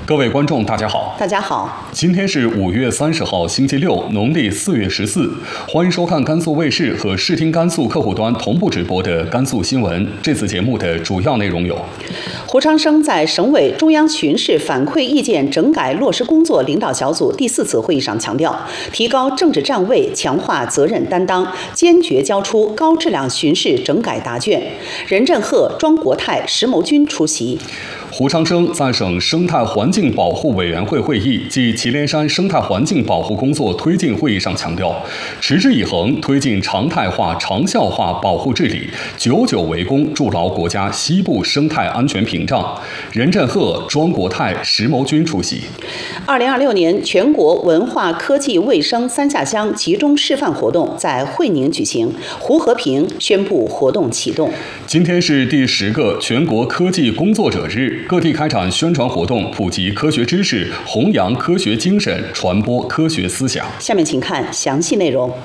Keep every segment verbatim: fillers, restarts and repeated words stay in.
各位观众，大家好。 大家好， 今天是五月三十号，星期六，农历四月十四。欢迎收看甘肃卫视和视听甘肃客户端同步直播的甘肃新闻。这次节目的主要内容有： 胡昌生在省委中央巡视反馈意见整改落实工作领导小组第四次会议上强调，提高政治站位，强化责任担当，坚决交出高质量巡视整改答卷。任振赫、庄国泰、石谋军出席。 胡昌生在省生态环境保护委员会会议暨祁连山生态环境保护工作推进会议上强调，持之以恒推进常态化、长效化保护治理，久久为功，筑牢国家西部生态安全屏障。任振赫、庄国泰、石谋军出席。 二零二六年全国文化科技卫生三下乡集中示范活动在会宁举行，胡和平宣布活动启动。 今天是第十个全国科技工作者日，各地开展宣传活动，普及科学知识，弘扬科学精神，传播科学思想。 下面请看详细内容。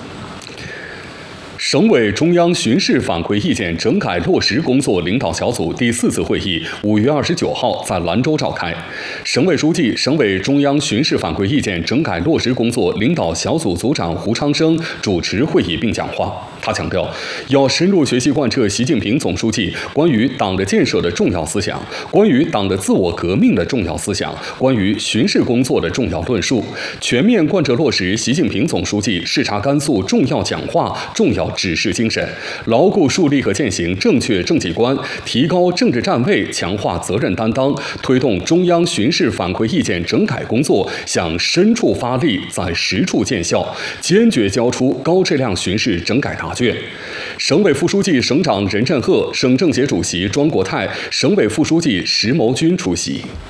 省委中央巡视反馈意见整改落实工作领导小组第四次会议五月二十九号在兰州召开。省委书记、省委中央巡视反馈意见整改落实工作领导小组组长胡昌生主持会议并讲话。他强调，要深入学习贯彻习近平总书记关于党的建设的重要思想，关于党的自我革命的重要思想，关于巡视工作的重要论述，全面贯彻落实习近平总书记视察甘肃重要讲话、重要指示精神，牢固树立和践行正确政绩观，提高政治站位，强化责任担当，推动中央巡视反馈意见整改工作向深处发力，在实处见效，坚决交出高质量巡视整改答卷。省委副书记、省长任振赫、省政协主席庄国泰、省委副书记石谋军出席。